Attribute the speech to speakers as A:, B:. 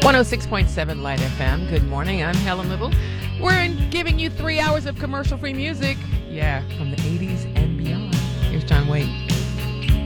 A: 106.7 Light FM. Good morning. I'm Helen Little. We're giving you 3 hours of commercial-free music. Yeah, from the 80s and beyond. Here's John Waite.